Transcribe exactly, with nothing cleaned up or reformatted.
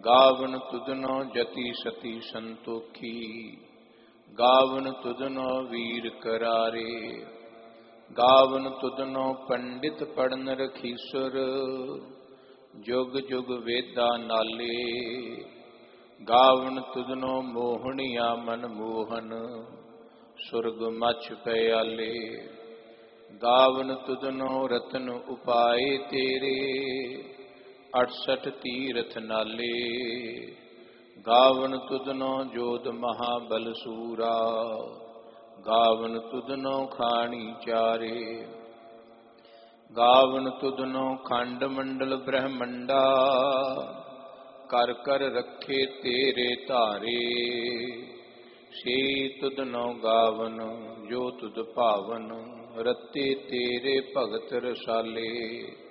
ਗਾਵਨ ਤੁਧਨੋ ਜਤੀ ਸਤੀ ਸੰਤੋਖੀ, ਗਾਵਨ ਤੁਧਨੋ ਵੀਰ ਕਰਾਰੇ। ਗਾਵਨ ਤੁਧਨੋ ਪੰਡਿਤ ਪੜਨ ਰਖੀਸੁਰ, ਜੁਗ ਜੁਗ ਵੇਦਾ ਨਾਲੇ। ਗਾਵਨ ਤੁਧਨੋ ਮੋਹਣੀਆ ਮਨ ਮੋਹਨ, ਸੁਰਗ ਮਛ ਪਿਆਲੇ। ਗਾਵਨ ਤੁਧਨੋ ਰਤਨ ਉਪਾਏ ਤੇਰੇ, ਅਠਸਠ ਤੀਰਥ ਨਾਲੇ। ਗਾਵਨ ਤੁਧਨੋ ਜੋਧ ਮਹਾਬਲ ਸੂਰਾ, ਗਾਵਨ ਤੁਧਨੋ ਖਾਣੀ ਚਾਰੇ। ਗਾਵਨ ਤੁਧਨੋ ਖੰਡ ਮੰਡਲ ਬ੍ਰਹਮੰਡਾ, ਕਰ ਕਰ ਰਖੇ ਤੇਰੇ ਧਾਰੇ। ਸੇ ਤੁਧਨੋ ਗਾਵਨ ਜੋ ਤੁਧ ਭਾਵਨ, ਰਤੇ ਤੇਰੇ ਭਗਤ ਰਸਾਲੇ।